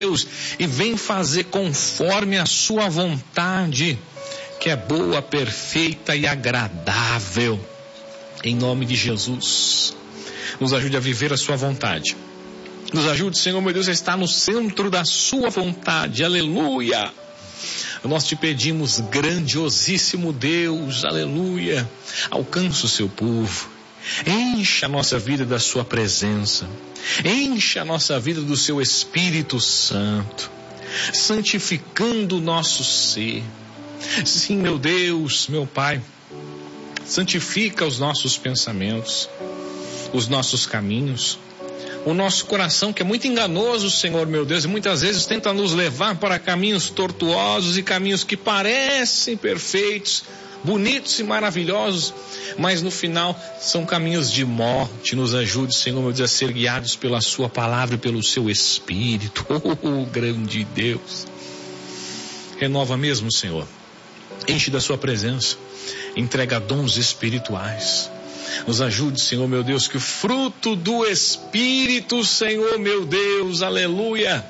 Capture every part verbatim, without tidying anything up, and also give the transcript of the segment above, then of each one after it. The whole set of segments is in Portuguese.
Deus, e vem fazer conforme a sua vontade, que é boa, perfeita e agradável. Em nome de Jesus, nos ajude a viver a sua vontade. Nos ajude, Senhor meu Deus, a estar no centro da sua vontade. Aleluia! Nós te pedimos, grandiosíssimo Deus, aleluia, alcança o seu povo, encha a nossa vida da sua presença, encha a nossa vida do seu Espírito Santo, santificando o nosso ser. Sim, meu Deus, meu Pai, santifica os nossos pensamentos, os nossos caminhos, o nosso coração, que é muito enganoso, Senhor meu Deus, e muitas vezes tenta nos levar para caminhos tortuosos e caminhos que parecem perfeitos, bonitos e maravilhosos, mas no final são caminhos de morte. Nos ajude, Senhor meu Deus, a ser guiados pela sua palavra e pelo seu Espírito. Oh, grande Deus, renova mesmo, Senhor, enche da sua presença, entrega dons espirituais. Nos ajude, Senhor meu Deus, que o fruto do Espírito, Senhor meu Deus, aleluia,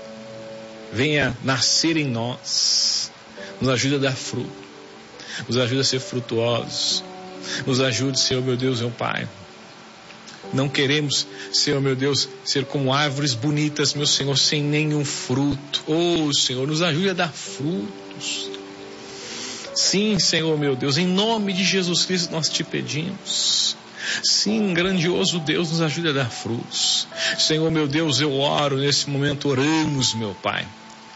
venha nascer em nós. Nos ajude a dar fruto, nos ajude a ser frutuosos, nos ajude, Senhor meu Deus, meu Pai. Não queremos, Senhor meu Deus, ser como árvores bonitas, meu Senhor, sem nenhum fruto. Oh, Senhor, nos ajude a dar frutos. Sim, Senhor meu Deus, em nome de Jesus Cristo nós te pedimos. Sim, grandioso Deus, nos ajude a dar frutos. Senhor meu Deus, eu oro nesse momento, oramos, meu Pai,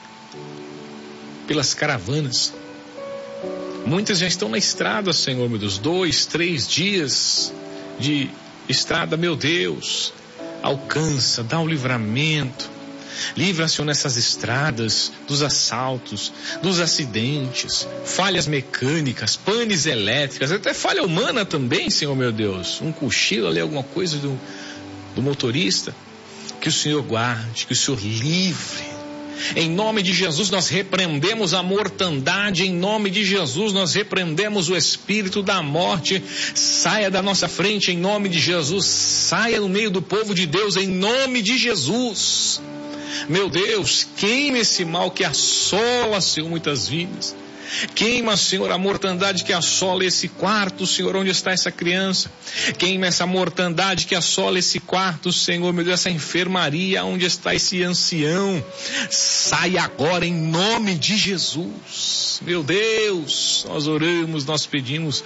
pelas caravanas. Muitas já estão na estrada, Senhor meu Deus, dois, três dias de estrada, meu Deus. Alcança, dá o livramento. Livra, Senhor, nessas estradas dos assaltos, dos acidentes, falhas mecânicas, panes elétricas, até falha humana também, Senhor meu Deus. Um cochilo ali, alguma coisa do, do motorista. Que o Senhor guarde, que o Senhor livre. Em nome de Jesus nós repreendemos a mortandade, em nome de Jesus nós repreendemos o espírito da morte. Saia da nossa frente em nome de Jesus, saia no meio do povo de Deus em nome de Jesus. Meu Deus, queima esse mal que assola, Senhor, muitas vidas. Queima, Senhor, a mortandade que assola esse quarto, Senhor, onde está essa criança. Queima essa mortandade que assola esse quarto, Senhor, meu Deus, essa enfermaria onde está esse ancião. Sai agora em nome de Jesus. Meu Deus, nós oramos, nós pedimos.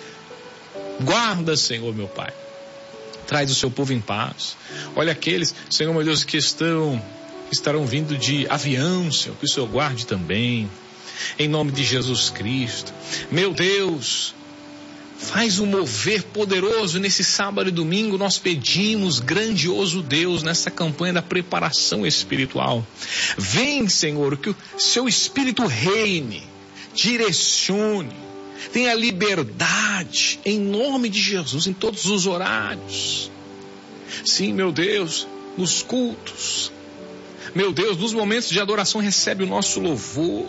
Guarda, Senhor, meu Pai. Traz o seu povo em paz. Olha aqueles, Senhor, meu Deus, que estão... estarão vindo de avião, Senhor, que o Senhor guarde também, em nome de Jesus Cristo. Meu Deus, faz um mover poderoso nesse sábado e domingo. Nós pedimos, grandioso Deus, nessa campanha da preparação espiritual. Vem, Senhor, que o seu Espírito reine, direcione, tenha liberdade, em nome de Jesus, em todos os horários. Sim, meu Deus, nos cultos, meu Deus, nos momentos de adoração, recebe o nosso louvor,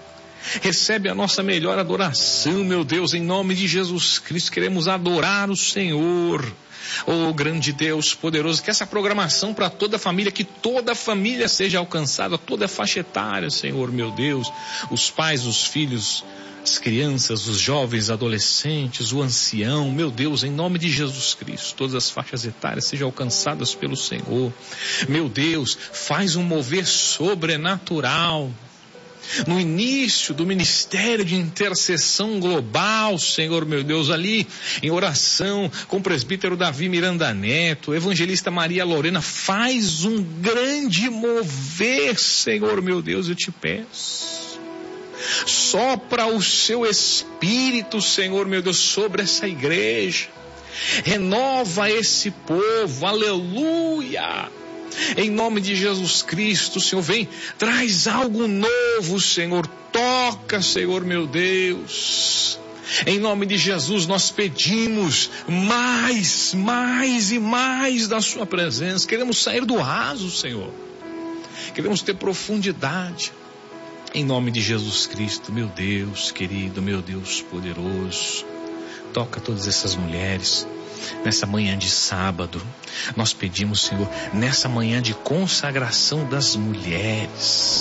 recebe a nossa melhor adoração, meu Deus, em nome de Jesus Cristo, queremos adorar o Senhor. Oh, grande Deus poderoso, que essa programação para toda a família, que toda a família seja alcançada, toda a faixa etária, Senhor, meu Deus, os pais, os filhos, as crianças, os jovens, adolescentes, o ancião, meu Deus, em nome de Jesus Cristo, todas as faixas etárias sejam alcançadas pelo Senhor. Meu Deus, faz um mover sobrenatural no início do ministério de intercessão global, Senhor meu Deus, ali em oração com o presbítero Davi Miranda Neto, evangelista Maria Lorena. Faz um grande mover, Senhor meu Deus, eu te peço. Sopra o seu Espírito, Senhor meu Deus, sobre essa igreja. Renova esse povo, aleluia. Em nome de Jesus Cristo, Senhor, vem, traz algo novo, Senhor. Toca, Senhor meu Deus. Em nome de Jesus nós pedimos mais, mais e mais da sua presença. Queremos sair do raso, Senhor. Queremos ter profundidade. Em nome de Jesus Cristo, meu Deus querido, meu Deus poderoso, toca todas essas mulheres, nessa manhã de sábado, nós pedimos, Senhor, nessa manhã de consagração das mulheres,